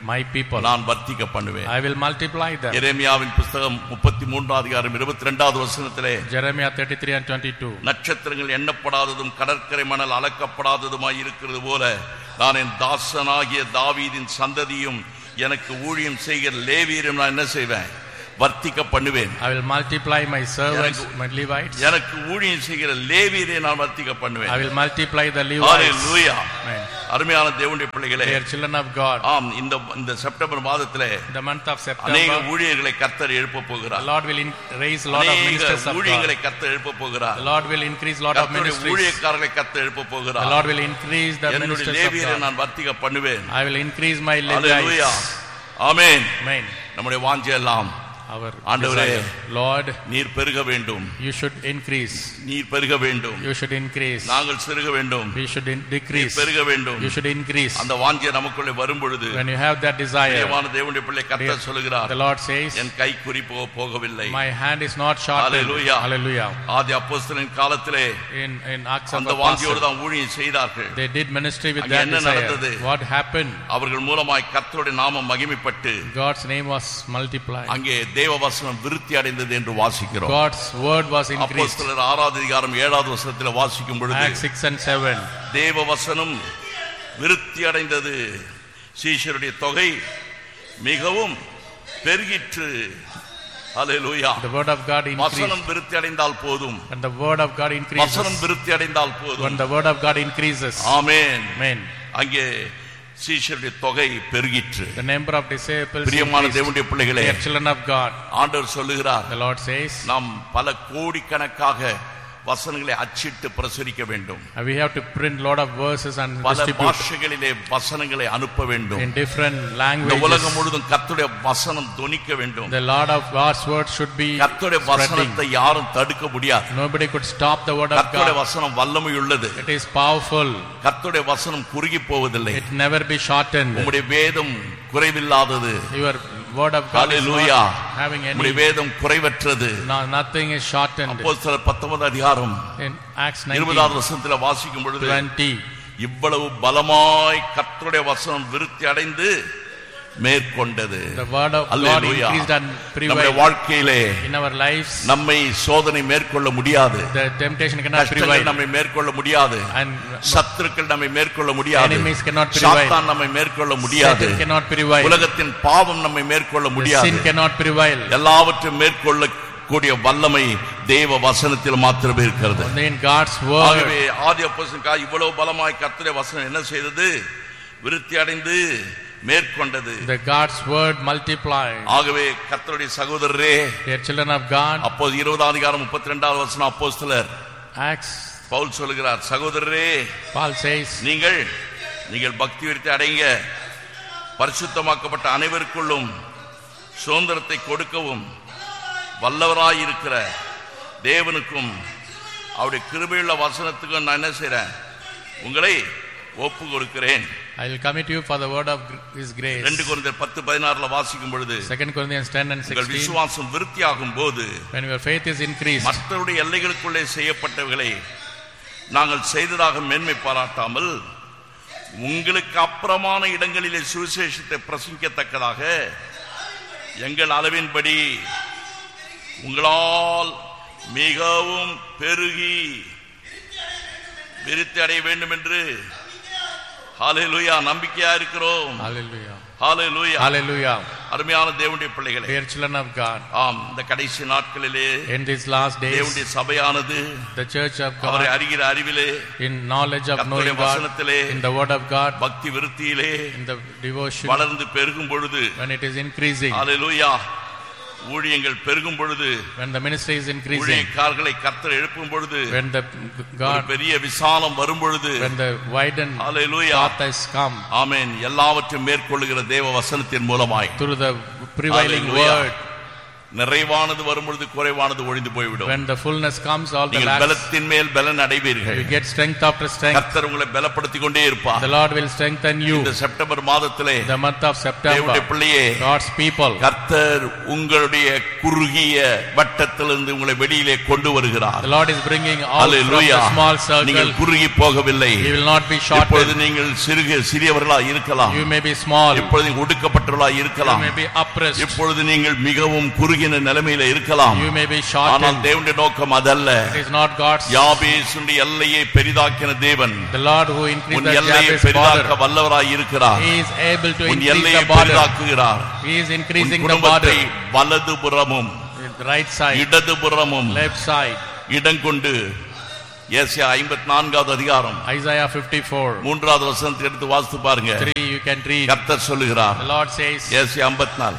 my people. நான் வர்த்திக்க பண்ணுவேன். I will multiply them. எரேமியாவின் புத்தகம் முப்பத்தி மூன்றாம் அதிகாரம் இருபத்தி இரண்டாவது வசனத்திலே Jeremiah thirty-three and twenty-two. நட்சத்திரங்கள் எண்ணப்படாததும் கடற்கரை மணல் அளக்கப்படாததுமாய் இருக்கிறது போல நான் என் தாசனாகிய தாவீதின் சந்ததியும் எனக்கு ஊழியம் செய்கிற லேவியரும் நான் என்ன செய்வேன்? வர்த்திக்க பண்ணுவேன். I will multiply my servants, my Levites. எனக்கு ஊழியம் செய்கிற லேவியரை நான் வர்த்திக்க பண்ணுவேன். I will multiply the Levites. Hallelujah. Amen. அருமையான தேவனுடைய பிள்ளைகளே, Dear children of God, ஆம், இந்த இந்த செப்டம்பர் மாதத்திலே the month of September, அநேக ஊழியர்களை கர்த்தர் எழுப்ப போகிறார். the Lord will in, raise a lot of ministers of ஊழியர்களை God. கர்த்தர் எழுப்ப போகிறார். The Lord will increase a lot of ministries. ஊழியக்காரர்களை கர்த்தர் எழுப்ப போகிறார். The Lord will increase the என்னுடைய ministers of லேவியரை God. நான் வர்த்திக்க பண்ணுவேன். I will increase my Hallelujah. Levites. Amen. Amen. நம்முடைய வாஞ்சை எல்லாம் Our ஆண்டவரே, desire, Lord, நீர் பெருக வேண்டும். you should increase. நீர் பெருக வேண்டும். You should increase. நாங்கள் சிறுக வேண்டும். We should in- decrease. பெருக வேண்டும். You should increase. அந்த வாஞ்சை நமக்குள்ளே வரும் பொழுது When you have that desire, தேவனான தேவனுடைய பிள்ளை கர்த்தர் சொல்கிறார், the Lord says, என் கை குறி போ- போகவில்லை. my hand is not shortened. Hallelujah. Hallelujah. ஆதி அப்போஸ்தலரின் காலத்திலே In in Acts of அந்த the வாஞ்சையோடு Apostles, தான் ஊழியம் செய்தார்கள். they did ministry with அங்கே that என்ன desire. நடந்தது? What happened? அவர்கள் மூலமாய் கர்த்தருடைய நாமம் மகிமைப்பட்டு God's name was multiplied. அங்கே தேவ வசனம் விருத்தி அடைந்தது என்று வாசிக்கிறோம். God's word was increased. அப்போஸ்தலர் ஆறாவது அதிகாரம் ஏழாவது வசனத்தில் வாசிக்கும் பொழுது Acts six and seven. தேவ வசனம் விருத்தி அடைந்தது, சீஷருடைய தொகை மிகவும் பெருகிற்று. Hallelujah. The word of God increased. வசனம் விருத்தி அடைந்தால் போதும். When the word of God increases. வசனம் விருத்தி அடைந்தால் When போதும். the word of God increases. Amen. Amen. அங்கே சீஷருடைய தொகை பெருகிற்று. The number of disciples பிரியமான increased. தேவனுடைய பிள்ளைகளே, Dear children of God, ஆண்டவர் சொல்லுகிறார், the Lord says, நாம் பல கோடிக்கணக்காக வசனங்களை அச்சிட்டு பிரசுரிக்க வேண்டும். we have to print lot of verses and பல distribute பாஷைகளிலே வசனங்களை அனுப்ப வேண்டும். in different இந்த languages. உலகம் முழுதும் கர்த்தருடைய வசனம் தொனிக்க வேண்டும். The Lord of God's word should be கர்த்தருடைய spreading. வசனத்தை யாரும் தடுக்க முடியாது. Nobody could stop the word of கர்த்தருடைய God. வசனம் வல்லமை உள்ளது. It is powerful. கர்த்தருடைய வசனம் குறுகி போவதில்லை. It never be shortened. உம்முடைய வேதம் குறைவில்லாதது. Your word of God is Hallelujah. not having any. உம்முடைய வேதம் குறைவற்றது. No, nothing is shortened. அப்போஸ்தலர் பத்தொன்பது அதிகாரம் In Acts இருபதாவது nineteen வசனத்தில் வாசிக்கும் பொழுது twenty, இவ்வளவு பலமாய் கர்த்தருடைய வசனம் விருத்தி அடைந்து மேற்கொண்டது. the word of God Hallelujah. increased and நம்முடைய prevailed வாழ்க்கையிலே in our lives. நம்மை சோதனை மேற்கொள்ள முடியாது. The temptation cannot கஷ்டங்கள் prevail. நம்மை மேற்கொள்ள முடியாது. And சத்துருக்கள் நம்மை மேற்கொள்ள முடியாது. enemies cannot prevail. சாத்தான் நம்மை மேற்கொள்ள முடியாது. Satan cannot prevail. உலகத்தின் பாவம் நம்மை மேற்கொள்ள The முடியாது. sin cannot prevail. எல்லாவற்றையும் மேற்கொள்ள கூடிய வல்லமை தேவ வசனத்தில் மாத்திரமே இருக்கிறது. Only in God's word. ஆகவே ஆதி அப்போஸ்தலனுக்கு இவ்வளவு பலமாய் கர்த்தருடைய வசனம் என்ன செய்தது? விருத்தி அடைந்து மேற்கொண்டது. The God's word multiplied. ஆகவே கர்த்தருடைய சகோதரரே, Dear children of God, அப்போது இருபதாம் அதிகாரம் முப்பத்தி இரண்டாவது வசனம் அப்போஸ்தலர் Acts, பவுல் சொல்லுகிறார், சகோதரரே Paul says, நீங்கள் நீங்கள் பக்தி விருத்தி அடைங்க, பரிசுத்தமாக்கப்பட்ட அனைவருக்குள்ளும் சுதந்திரத்தை கொடுக்கவும் வல்லவராயிருக்கிற தேவனுக்கும் அவருடைய கிருபையுள்ள வசனத்துக்கும் நான் என்ன செய்றேன்? உங்களை ஒப்பு கொடுக்கிறேன். I will commit you for the word of His grace. ரெண்டு கொரிந்தியர் பத்து பதினாறுல வாசிக்கும் பொழுது Second Corinthians ten and உங்கள் sixteen. விசுவாசம் விருத்தியாகும் போது When your faith is increased, மற்றவருடைய எல்லைகளுக்குள்ளே செய்யப்பட்டவைகளை நாங்கள் செய்ததாக மேன்மை பாராட்டாமல் உங்களுக்கு அப்புறமான இடங்களிலே சுவிசேஷத்தை பிரசங்கிக்கத்தக்கதாக எங்கள் அளவின்படி உங்களால் மிகவும் பெருகி விருத்தி அடைய வேண்டும் என்று ஹல்லேலூயா நம்பிக்கையா இருக்கிறோம். hallelujah, ஹல்லேலூயா. hallelujah. அருமையான தேவனுடைய பிள்ளைகளே, Dear children of God, ஆம், இந்த கடைசி நாட்களிலே in these last days, தேவனுடைய சபையானது the church of அவரை God, அறிகிற அறிவிலே, in knowledge of knowing கர்த்தருடைய God, வசனத்திலே, in the word of God, பக்தி விருத்தியிலே in the devotion, வளர்ந்து பெருகும் பொழுது, when it is increasing, ஹல்லேலூயா, ஊழியங்கள் பெருகும் பொழுது, when the ministry is increasing, ஊழியக்காரர்களை கர்த்தர் எழுப்பும் பொழுது, when the ஒரு God, பெரிய விசாலம் வரும் பொழுது, when the widened hallelujah, path has come ஆமென், எல்லாவற்றையும் மேற்கொள்ளுகிற தேவ வசனத்தின் மூலமாய் through the prevailing Hallelujah. word, நிறைவானது வரும்பொழுது குறைவானது ஒழிந்து போய்விடும். When the fullness comes, all the நீங்கள் lacks, பலத்தின் மேல் பலன் அடைவீர்கள். you get strength after strength. கர்த்தர் உங்களை பலப்படுத்திக் கொண்டே இருப்பார். The Lord will strengthen you. இந்த செப்டம்பர் மாதத்திலே The month of September, தேவனுடைய பிள்ளையே, God's people, கர்த்தர் உங்களுடைய குறுகிய வட்டத்திலிருந்து உங்களை வெளியிலே கொண்டு வருகிறார். the Lord is bringing out from the small circle. நீங்கள் குறுகி போகவில்லை. You will not be shortened. இப்பொழுது நீங்கள் சிறிய சிறியவர்களாக இருக்கலாம். You may be small. இப்பொழுது ஒடுக்கப்பட்டவர்களாக இருக்கலாம். You may be oppressed. இப்பொழுது நீங்கள் மிகவும் குறுகின நிலைமையில இருக்கலாம். You may be shortened. ஆனால் தேவனுடைய நோக்கம் அதல்ல. It is not God's. யாபேசுடைய எல்லையை பெரிதாக்கின தேவன் The Lord who increased the எல்லையை Jabez பெரிதாக்க border, வல்லவராய் இருக்கிறார். He is able to உன் increase எல்லையை the border. பெரிதாக்குகிறார். He is increasing the குடும்பத்தை border. வலதுபுறமும் The right side, இடதுபுறமும் left side. இடம் கொண்டு ஏசாயா ஐம்பத்தி நான்காவது அதிகாரம் Isaiah fifty-four, மூன்றாவது வசனத்தை எடுத்து வாசித்து பாருங்க. three, you can read. கர்த்தர் சொல்லுகிறார், The Lord says, ஏசாயா ஐம்பத்தி நான்கு,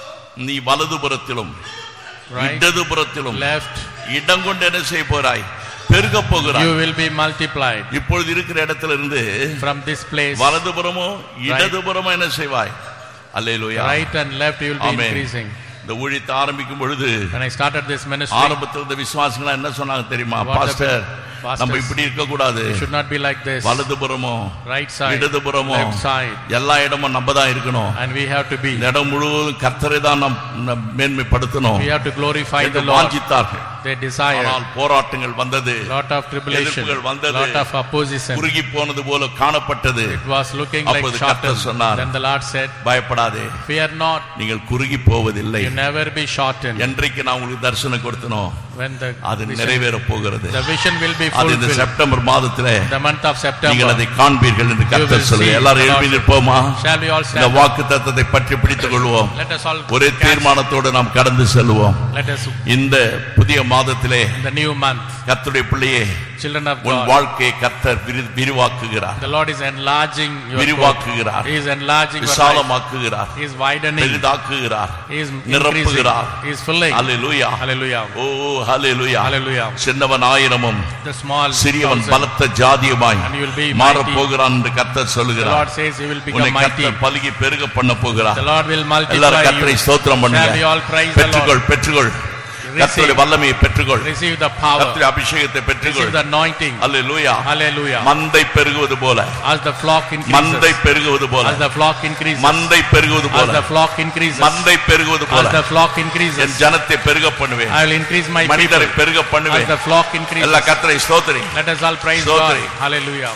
நீ வலதுபுறத்திலும் right, இடதுபுறத்திலும் left, இடம் கொண்டு என்ன செய்ய போறாய்? பெருக போகிறாய். you will be multiplied. இப்பொழுது இருக்கிற இடத்துல இருந்து From this place, வலதுபுறமோ இடதுபுறமோ என்ன செய்வாய்? அல்லேலூயா. right and left, you will be Amen. increasing. இந்த ஊழியத்தை ஆரம்பிக்கும் பொழுது When I started this ministry, ஆரம்பத்தில் இந்த விசுவாசிகள் என்ன சொன்னாங்க தெரியுமா? What the பாஸ்டர், pastors, நம்ம இப்படி இருக்க கூடாது. it should not be like this. வலதுபுறமோ Right side, இடதுபுறமோ left side, எல்லா இடமும் நம்ம தான் இருக்கணும். and we have to be. இந்த இடம் முழுவதும் கர்த்தரை தான் நாம் மேன்மைப்படுத்தணும். We have to glorify the என்று Lord. வாஞ்சித்தார்கள். They desire. ஆனால் போராட்டங்கள் வந்தது. Lot of tribulation, எதிர்ப்புகள் வந்தது. lot of opposition. குறுகி போனது போல காணப்பட்டது. It was looking like அப்பொழுது shortened. கர்த்தர் சொன்னார், Then the Lord said, பயப்படாதே, fear not, நீங்கள் குறுகி போவதில்லை. you never be shortened. என்றைக்கு நான் உங்களுக்கு தரிசனம் கொடுத்தனோ When the அது vision, நிறைவேற போகிறது. the vision will be அது இந்த fulfilled. செப்டம்பர் மாதத்திலே The month of நீங்கள் September, அதை காண்பீர்கள் என்று will கர்த்தர் see சொல்லுங்க. எல்லாரும் the எழுப்பி Lord. நிற்போமா? shall we all இந்த stand? வாக்கு தத்தத்தை பற்றி பிடித்துக் கொள்வோம். Let us all ஒரே catch. தீர்மானத்தோடு நாம் கடந்து செல்வோம். Let us, இந்த புதிய மாதத்திலே in the new month, கர்த்தருடைய பிள்ளையே, children of உன் God, வாழ்க்கையை கர்த்தர் விரி- விரிவாக்குகிறார். the Lord is enlarging your court. விரிவாக்குகிறார். He is enlarging your life. விசாலமாக்குகிறார். He is widening. பெரிதாக்குகிறார். He is increasing. நிரப்புகிறார். He is filling. Hallelujah. Hallelujah. O hallelujah. Hallelujah. சின்னவன் ஆயிரமும் The small சிறியவன் thousand, பலத்த ஜாதியுமாய் and you will be மாறப் mighty. போகிறான் என்று கர்த்தர் The சொல்லுகிறார். Lord says he will உன்னை become mighty. கர்த்தர் பலுகி பெருக பண்ண போகிறார். The Lord will multiply எல்லாரும் கர்த்தரை you. ஸ்தோத்திரம் Shall we பண்ணுங்க. all praise the Lord? பெற்றுக்கொள், பெற்றுக்கொள். கர்த்தருடைய வல்லமையை பெற்றுக்கொள். Receive the power. கர்த்தருடைய அபிஷேகத்தை பெற்றுக்கொள். Receive the anointing. Hallelujah. Hallelujah. மந்தை பெருகுவது போல, As the flock மந்தை increases, பெருகுவது போல, as the flock increases, மந்தை பெருகுவது as போல, the flock increases, மந்தை பெருகுவது போல as the flock N increases, ஜனத்தை பெருக பண்ணுவேன். I will increase my people. மனிதரை பெருக As பண்ணுவேன். the flock increases, எல்லா கர்த்தரை ஸ்தோத்திரி. let us all praise Stotri. God. Hallelujah.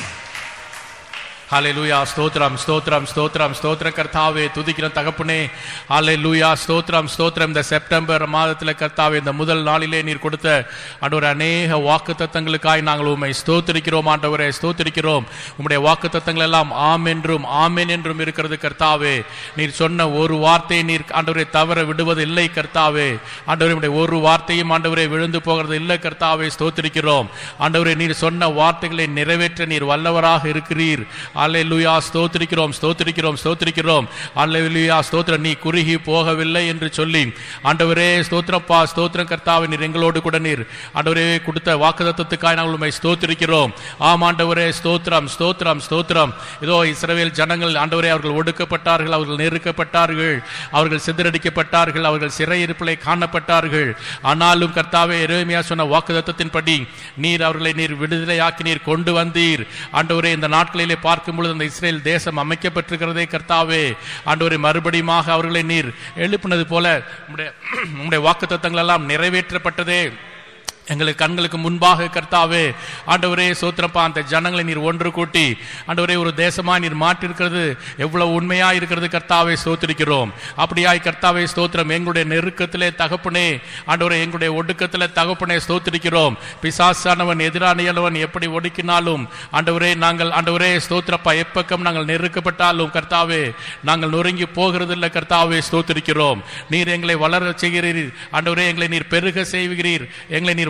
Hallelujah. ஸ்தோத்திரம் ஸ்தோத்திரம் ஸ்தோத்திரம் ஸ்தோத்திர கர்த்தாவே, துதிக்கிற தகப்பனே. ஹalleluya. ஸ்தோத்திரம் ஸ்தோத்திரம். இந்த செப்டம்பர் மாதத்திலே கர்த்தாவே, இந்த முதல் நாளிலே நீர் கொடுத்த ஆண்டவரே அநேக வாக்குத்தத்தங்களுக்காய் நாங்கள் உம்மை ஸ்தோத்திரிக்கிறோம். ஆண்டவரே ஸ்தோத்திரிக்கிறோம். உம்முடைய வாக்குத்தத்தங்கள் எல்லாம் ஆம் என்றும் ஆமென் என்றும் இருக்கிறது கர்த்தாவே. நீர் சொன்ன ஒரு வார்த்தையை நீர் ஆண்டவரே தவற விடுவது இல்லை கர்த்தாவே. ஆண்டவரே உம்முடைய ஒரு வார்த்தையும் ஆண்டவரே விழுந்து போகிறது இல்லை கர்த்தாவே. ஸ்தோத்திரிக்கிறோம். ஆண்டவரே நீர் சொன்ன வார்த்தைகளை நிறைவேற்ற நீர் வல்லவராக இருக்கிறீர். அல்லேலூயா. ஸ்தோத்திரிக்கிறோம் ஸ்தோத்திரிக்கிறோம் ஸ்தோத்திரிக்கிறோம். அல்லேலூயா. ஸ்தோத்திரம். நீ குறுகி போகவில்லை என்று சொல்லி ஆண்டவரே ஸ்தோத்திரப்பா ஸ்தோத்திரம் கர்த்தாவே. நீர் எங்களோடு கூட நீர் ஆண்டவரே கொடுத்த வாக்குத்தத்தத்துக்காக நாங்கள் உம்மை ஸ்தோத்திரிக்கிறோம். ஆம் ஆண்டவரே ஸ்தோத்திரம் ஸ்தோத்திரம் ஸ்தோத்திரம். இதோ இஸ்ரவேல் ஜனங்கள் ஆண்டவரே அவர்கள் ஒடுக்கப்பட்டார்கள், அவர்கள் நெருக்கப்பட்டார்கள், அவர்கள் சிதறடிக்கப்பட்டார்கள், அவர்கள் சிறையிருப்பிலே காணப்பட்டார்கள். ஆனாலும் கர்த்தாவே எரேமியா சொன்ன வாக்குத்தத்தத்தின்படி நீர் அவர்களை நீர் விடுதலையாக்கி நீர் கொண்டு வந்தீர். ஆண்டவரே இந்த நாட்களிலே பார்க்கும் பொழுது அந்த இஸ்ரேல் தேசம் அமைக்கப்பட்டிருக்கிறதே கர்த்தாவே. ஆண்டவரே மறுபடியும் அவர்களை நீர் எழுப்பினது போல உம்முடைய வாக்குத்தத்தங்கள் எல்லாம் நிறைவேற்றப்பட்டதே எங்களுக்கு கண்களுக்கு முன்பாக கர்த்தாவே. ஆண்டவரே சோத்திரப்பா, அந்த ஜனங்களை நீர் ஒன்று கூட்டி ஆண்டவரே ஒரு தேசமா நீர் மாற்றிருக்கிறது எவ்வளவு உண்மையா இருக்கிறது கர்த்தாவே. ஸ்தோத்திரிக்கிறோம். அப்படியாய் கர்த்தாவே ஸ்தோத்திரம். எங்களுடைய நெருக்கத்திலே தகப்பனே, ஆண்டவரே எங்களுடைய ஒடுக்கத்திலே தகப்பனே ஸ்தோத்திரிக்கிறோம். பிசாசானவன் எதிரானியலவன் எப்படி ஒடுக்கினாலும் ஆண்டவரே நாங்கள் ஆண்டவரே ஸ்தோத்திரப்பா எப்பக்கம் நாங்கள் நெருக்கப்பட்டாலும் கர்த்தாவே நாங்கள் நொறுங்கி போகிறது இல்லை கர்த்தாவே. ஸ்தோத்திரிக்கிறோம். நீர் எங்களை வளர செய்கிறீர் ஆண்டவரே. எங்களை நீர் பெருக செய்கிறீர். எங்களை நீர்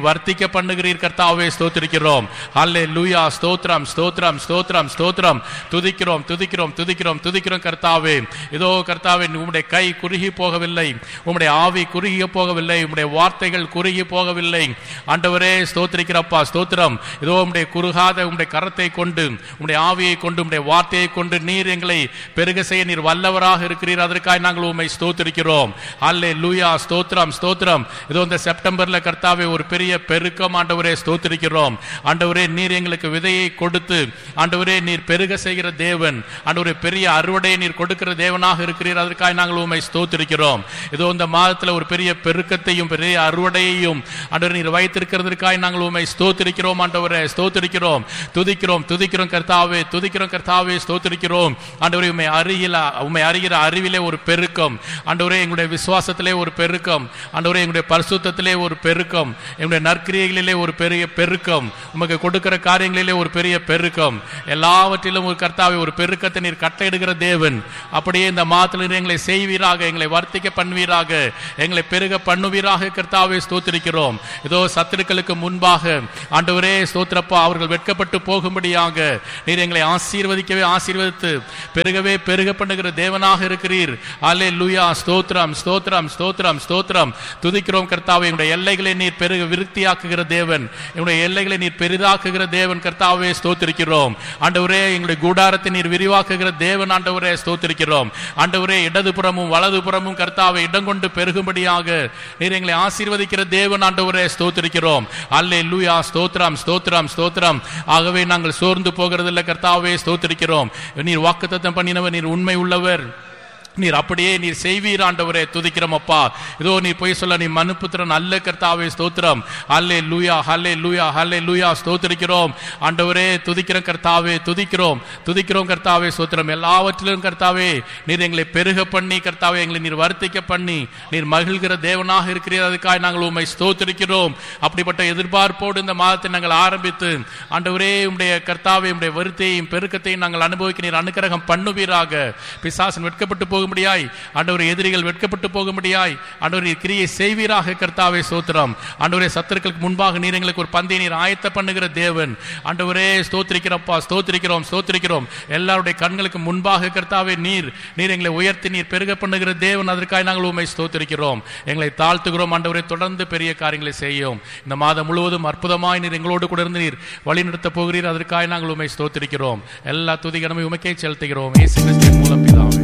நீர் வர்த்திக்க பண்ணுகிறீர் கர்த்தாவே. ஸ்தோத்திரிக்கிறோம். ஹல்லேலூயா. ஸ்தோத்திரம் ஸ்தோத்திரம் ஸ்தோத்திரம் ஸ்தோத்திரம். துதிக்கிறோம் துதிக்கிறோம் துதிக்கிறோம் துதிக்கிறோம் கர்த்தாவே. இதோ கர்த்தாவே, உம்முடைய கை குறுகி போகவில்லை, உம்முடைய ஆவி குறுகி போகவில்லை, உம்முடைய வார்த்தைகள் குறுகி போகவில்லை. ஆண்டவரே ஸ்தோத்திரிக்கிறப்பா, ஸ்தோத்திரம். இதோ உம்முடைய குறுகாத உம்முடைய கரத்தை கொண்டு, உம்முடைய ஆவியை கொண்டு, உம்முடைய வார்த்தையை கொண்டு நீர் எங்களை பெருக செய்ய நீர் வல்லவராக இருக்கிறீர். அதற்காக நாங்கள் உம்மை ஸ்தோத்திரிக்கிறோம். ஹல்லேலூயா. ஸ்தோத்திரம் ஸ்தோத்திரம். இதோ இந்த செப்டம்பர்ல கர்த்தாவே ஒரு பெரிய பெருக்கம் ஆண்டவரே ஸ்தோத்திரிக்கிறோம். ஆண்டவரே, நீர் எங்களுக்கு விதையை கொடுத்து ஆண்டவரே நீர் பெருக செய்கிற தேவன். ஆண்டவரே, பெரிய அறுவடையை நீர் கொடுக்கிற தேவனாக இருக்கிறீர். அதற்காக நாங்கள் உம்மை ஸ்தோத்திரிக்கிறோம். இதோ இந்த மாதத்தில் ஒரு பெரிய பெருக்கத்தையும் பெரிய அறுவடையையும் ஆண்டவரே நீர் வைத்திருக்கிறதற்காக நாங்கள் உம்மை ஸ்தோத்திரிக்கிறோம். ஆண்டவரே ஸ்தோத்திரிக்கிறோம். துதிக்கிறோம் துதிக்கிறோம் கர்த்தாவே, துதிக்கிறோம் கர்த்தாவே. ஸ்தோத்திரிக்கிறோம். ஆண்டவரே, உம்மை அறிகிற உம்மை அறிகிற அறிவிலே ஒரு பெருக்கம். ஆண்டவரே, எங்களுடைய விசுவாசத்திலே ஒரு பெருக்கம். ஆண்டவரே, எங்களுடைய பரிசுத்தத்திலே ஒரு பெருக்கம். எங்களுடைய நற்கிரியைகளிலே ஒரு பெரிய பெருக்கம். உமக்கு கொடுக்கிற காரியங்களிலே ஒரு பெரிய பெருக்கம். எல்லாவற்றிலும் ஒரு கர்த்தாவே ஒரு பெருக்கத்தை நீர் கட்டளையிடுகிற தேவன். அப்படியே இந்த மாதத்தில் எங்களை செய்வீராக, எங்களை வர்த்திக்க பண்ணுவீராக, எங்களை பெருக பண்ணுவீராக கர்த்தாவே. ஸ்தோத்திரிக்கிறோம். இதோ சத்துருக்களுக்கு முன்பாக ஆண்டவரே ஸ்தோத்திரப்பா, அவர்கள் வெட்கப்பட்டு போகும்படியாக நீர் எங்களை ஆசீர்வதிக்கவே ஆசீர்வதித்து பெருகவே பெருக பண்ணுகிற தேவனாக இருக்கிறீர். அல்லேலூயா. ஸ்தோத்திரம் ஸ்தோத்திரம் ஸ்தோத்திரம் ஸ்தோத்திரம். துதிக்கிறோம் கர்த்தாவே. எங்களுடைய எல்லைகளை நீர் பெருக விருத்தியாக்குகிற தேவன், எங்களுடைய எல்லைகளை நீர் பெரிதாக்குகிற தேவன் கர்த்தாவே. ஸ்தோத்திரிக்கிறோம். ஆண்டவரே, எங்களுடைய கூடாரத்தை நீர் விரிவாக்குகிற தேவன். ஆண்டவரே ஸ்தோத்திரிக்கிறோம். ஆண்டவரே, இடதுபுறமும் வலதுபுறமும் கர்த்தாவே இடம் கொண்டு பெருகும்படியாக நீர் எங்களை ஆசீர்வதிக்கிற தேவன். ஆண்டவரே ஸ்தோத்திரிக்கிறோம். அல்லேலூயா. ஸ்தோத்திரம் ஸ்தோத்திரம் ஸ்தோத்திரம். ஆகவே நாங்கள் சோர்ந்து போகிறதில்லை கர்த்தாவே. ஸ்தோத்திரிக்கிறோம். நீர் வாக்குத்தத்தம் பண்ணினவர், நீர் உண்மை உள்ளவர், நீர் அப்படியே நீர் செய்வீர். ஆண்டவரே துதிக்கிறோம் அப்பா. இதோ நீ போய் சொல்ல நீ மனுபுத்திரன் அல்ல கர்த்தாவே. ஸ்தோத்திரம். அல்லேலூயா ஹல்லேலூயா ஹல்லேலூயா. ஸ்தோத்திரிக்கிறோம். ஆண்டவரே துதிக்கிறோம் கர்த்தாவே. துதிக்கிறோம் துதிக்கிறோம் கர்த்தாவே. ஸ்தோத்திரம். எல்லாவற்றிலும் கர்த்தாவே நீர் எங்களை பெருக பண்ணி கர்த்தாவே எங்களை நீர் வர்த்திக்க பண்ணி நீர் மகிழ்கிற தேவனாக இருக்கிறீர். அதுக்காக நாங்கள் உம்மை ஸ்தோத்திரிக்கிறோம். அப்படிப்பட்ட எதிர்பார்ப்போடு இந்த மாதத்தை நாங்கள் ஆரம்பித்து ஆண்டவரே உம்முடைய கர்த்தாவே உம்முடைய வருத்தையும் பெருக்கத்தையும் நாங்கள் அனுபவிக்க நீர் அனுக்கிரகம் பண்ணுவீராக. பிசாசன் வெட்கப்பட்டு போக முடியாய் ஆண்டவரே, எதிரிகள் வெட்கப்பட்டு போக முடியாய் ஆண்டவரே கிரியை செய்வீராக கர்த்தாவே. ஸ்தோத்திரம். ஆண்டவரே, சத்துருக்களுக்கு முன்பாக நீர் எங்களுக்கு ஒரு பந்தை நீர் ஆயத்த பண்ணுகிற தேவன். ஆண்டவரே ஸ்தோத்திரிக்கிறப்பா. ஸ்தோத்திரிக்கிறோம் ஸ்தோத்திரிக்கிறோம். எல்லாருடைய கண்களுக்கு முன்பாக கர்த்தாவே நீர் நீர் எங்களை உயர்த்தி நீர் பெருக பண்ணுகிற தேவன். அதற்காக நாங்கள் உம்மை ஸ்தோத்திரிக்கிறோம். எங்களை தாழ்த்துகிறோம். ஆண்டவரே, தொடர்ந்து பெரிய காரியங்களை செய்யும். இந்த மாதம் முழுவதும் அற்புதமாய் நீர் எங்களோடு கூட இருந்து நீர் வழி நடத்த போகிறீர். அதற்காக நாங்கள் உம்மை ஸ்தோத்திரிக்கிறோம். எல்லா துதிகரமே உமக்கே செலுத்துகிறோம். இயேசு கிறிஸ்துவின் மூலம் பிதாவே.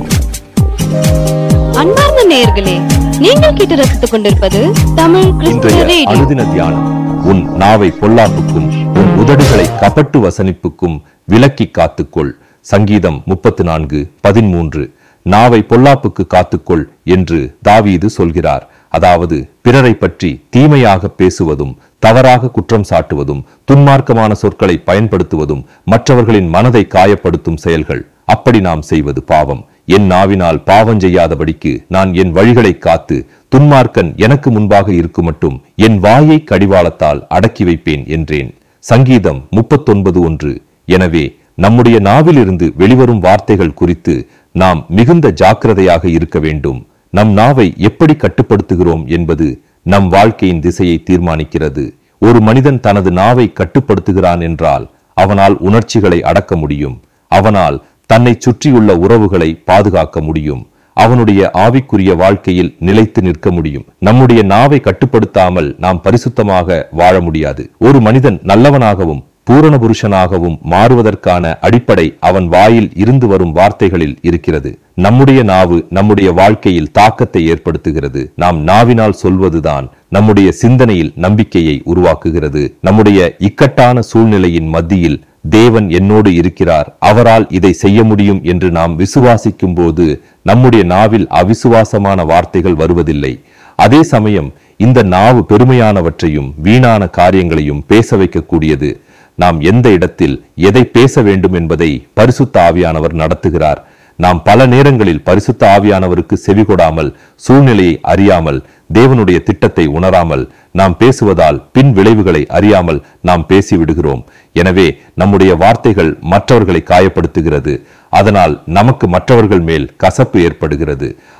அன்பார்ந்த நேயர்களே, நீங்கள் கேட்டு ரசித்துக் கொண்டிருப்பது தமிழ் கிறிஸ்துவ ரேடியோ. அனுதின தியானம். உன் நாவை பொல்லாப்புக்கும் உன் உதடுகளை கபட்டு வசனிப்புக்கும் விலக்கி காத்துக்கொள். சங்கீதம் முப்பத்து நான்கு பதிமூன்று. நாவை பொல்லாப்புக்கு காத்துக்கொள் என்று தாவீது சொல்கிறார். அதாவது பிறரை பற்றி தீமையாக பேசுவதும், தவறாக குற்றம் சாட்டுவதும், துன்மார்க்கமான சொற்களை பயன்படுத்துவதும், மற்றவர்களின் மனதை காயப்படுத்தும் செயல்கள். அப்படி நாம் செய்வது பாவம். என் நாவினால் பாவம் செய்யாதபடிக்கு நான் என் வழிகளை காத்து துன்மார்க்கன் எனக்கு முன்பாக இருக்கும் மட்டும் என் வாயை கடிவாளத்தால் அடக்கி வைப்பேன் என்றேன். சங்கீதம் முப்பத்தொன்பது ஒன்று. எனவே நம்முடைய நாவிலிருந்து வெளிவரும் வார்த்தைகள் குறித்து நாம் மிகுந்த ஜாக்கிரதையாக இருக்க வேண்டும். நம் நாவை எப்படி கட்டுப்படுத்துகிறோம் என்பது நம் வாழ்க்கையின் திசையை தீர்மானிக்கிறது. ஒரு மனிதன் தனது நாவை கட்டுப்படுத்துகிறான் என்றால் அவனால் உணர்ச்சிகளை அடக்க முடியும். அவனால் தன்னை சுற்றியுள்ள உறவுகளை பாதுகாக்க முடியும். அவனுடைய ஆவிக்குரிய வாழ்க்கையில் நிலைத்து நிற்க முடியும். நம்முடைய நாவை கட்டுப்படுத்தாமல் நாம் பரிசுத்தமாக வாழ முடியாது. ஒரு மனிதன் நல்லவனாகவும் பூரண புருஷனாகவும் மாறுவதற்கான அடிப்படை அவன் வாயில் இருந்து வரும் வார்த்தைகளில் இருக்கிறது. நம்முடைய நாவு நம்முடைய வாழ்க்கையில் தாக்கத்தை ஏற்படுத்துகிறது. நாம் நாவினால் சொல்வதுதான் நம்முடைய சிந்தனையில் நம்பிக்கையை உருவாக்குகிறது. நம்முடைய இக்கட்டான சூழ்நிலையின் மத்தியில் தேவன் என்னோடு இருக்கிறார், அவரால் இதை செய்ய முடியும் என்று நாம் விசுவாசிக்கும் போது நம்முடைய நாவில் அவிசுவாசமான வார்த்தைகள் வருவதில்லை. அதே சமயம் இந்த நாவு பெருமையானவற்றையும் வீணான காரியங்களையும் பேச வைக்கக்கூடியது. நாம் எந்த இடத்தில் எதை பேச வேண்டும் என்பதை பரிசுத்த ஆவியானவர் நடத்துகிறார். நாம் பல நேரங்களில் பரிசுத்த ஆவியானவருக்கு செவிகொடாமல், சூழ்நிலையை அறியாமல், தேவனுடைய திட்டத்தை உணராமல் நாம் பேசுவதால் பின் விளைவுகளை அறியாமல் நாம் பேசிவிடுகிறோம். எனவே நம்முடைய வார்த்தைகள் மற்றவர்களை காயப்படுத்துகிறது. அதனால் நமக்கு மற்றவர்கள் மேல் கசப்பு ஏற்படுகிறது.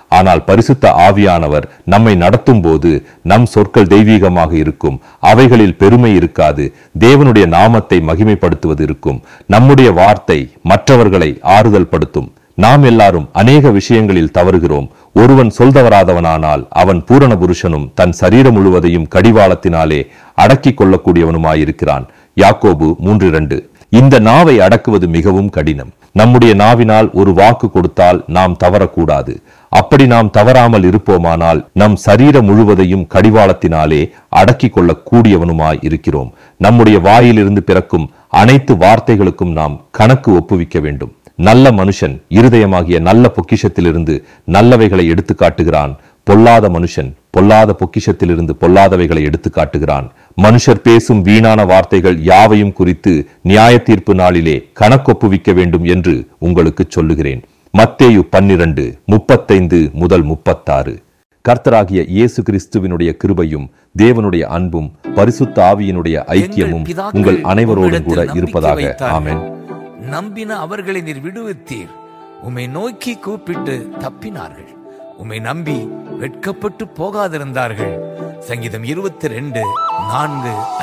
ஆனால் பரிசுத்த ஆவியானவர் நம்மை நடத்தும் போது நம் சொற்கள் தெய்வீகமாக இருக்கும். அவைகளில் பெருமை இருக்காது. தேவனுடைய நாமத்தை மகிமைப்படுத்துவது இருக்கும். நம்முடைய வார்த்தை மற்றவர்களை ஆறுதல் படுத்தும். நாம் எல்லாரும் அநேக விஷயங்களில் தவறுகிறோம். ஒருவன் சொல்தவராதவனானால் அவன் பூரண புருஷனும் தன் சரீரம் முழுவதையும் கடிவாளத்தினாலே அடக்கிக் கொள்ளக்கூடியவனுமாயிருக்கிறான். யாக்கோபு மூன்று இரண்டு. இந்த நாவை அடக்குவது மிகவும் கடினம். நம்முடைய நாவினால் ஒரு வாக்கு கொடுத்தால் நாம் தவறக்கூடாது. அப்படி நாம் தவறாமல் இருப்போமானால் நம் சரீரம் முழுவதையும் கடிவாளத்தினாலே அடக்கிக் கொள்ளக் கூடியவனுமாய் இருக்கிறோம். நம்முடைய வாயிலிருந்து பிறக்கும் அனைத்து வார்த்தைகளுக்கும் நாம் கணக்கு ஒப்புவிக்க வேண்டும். நல்ல மனுஷன் இருதயமாகிய நல்ல பொக்கிஷத்திலிருந்து நல்லவைகளை எடுத்து காட்டுகிறான். பொல்லாத மனுஷன் பொல்லாத பொக்கிஷத்திலிருந்து பொல்லாதவைகளை எடுத்து காட்டுகிறான். மனுஷர் பேசும் வீணான வார்த்தைகள் யாவையும் குறித்து நியாய தீர்ப்பு நாளிலே கணக்கொப்புவிக்க வேண்டும் என்று உங்களுக்கு சொல்லுகிறேன். மத்தேயு பன்னிரண்டு முப்பத்தைந்து முதல் முப்பத்தாறு. கர்த்தராகிய இயேசு கிறிஸ்துவினுடைய கிருபையும் தேவனுடைய அன்பும் பரிசுத்த ஆவியினுடைய ஐக்கியமும் உங்கள் அனைவரோடும் கூட இருப்பதாக. ஆமென். நம்பின அவர்களை நீர் விடுவித்தீர். உம்மை நோக்கி கூப்பிட்டு தப்பினார்கள். உம்மை நம்பி வெட்கப்பட்டு போகாதிருந்தார்கள். சங்கீதம் இருபத்தி ரெண்டு நான்கு.